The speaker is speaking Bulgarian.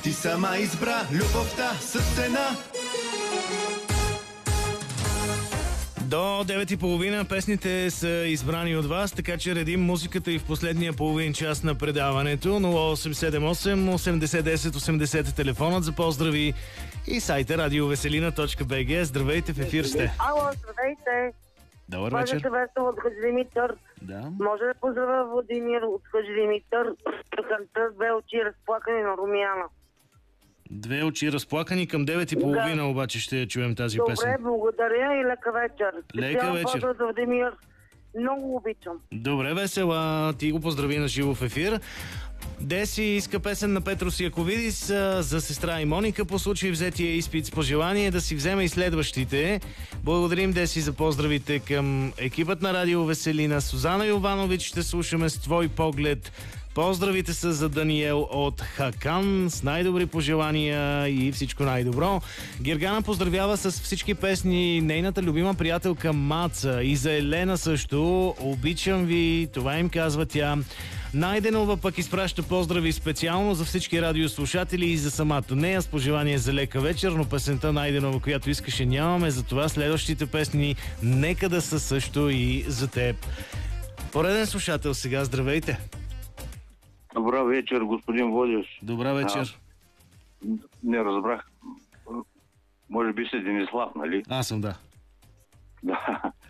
Ти сама избра любовта с цена. До 9:30 песните са избрани от вас, така че редим музиката и в последния половин час на предаването. 0878 8010 80 е телефонът за поздрави и сайта radiovеселина.bg. Здравейте, в ефир сте. Ало, здравейте. Добър Бъде вечер. Весел от Хаджидимитър. Да. Може да поздравя Владимир от Хаджидимитър. Песента Две очи разплакани на Румяна. Две очи разплакани, към 9:30 обаче ще я чуем тази песен. Добре, благодаря и лека вечер. Лека вечер. Поздрав за Владимир. Много обичам. Добре, Весела, ти го поздрави на живо в ефир. Деси иска песен на Петрос Яковидис за сестра и Моника по случай взетия изпит с пожелание да си вземе и следващите. Благодарим, Деси, за поздравите към екипът на Радио Веселина. Сузана Йованович ще слушаме с твой поглед. Поздравите са за Даниел от Хакан с най-добри пожелания и всичко най-добро. Гергана поздравява с всички песни нейната любима приятелка Маца и за Елена също. Обичам ви, това им казва тя. Найденова пък изпраща поздрави специално за всички радиослушатели и за самата нея с пожелание за лека вечер, но песента Найденова, която искаше, нямаме, затова следващите песни нека да са също и за теб. Пореден слушател сега, здравейте! Добра вечер, господин водещ. Добра вечер. Не разбрах. Може би се Денислав, нали? Аз съм, да. Да.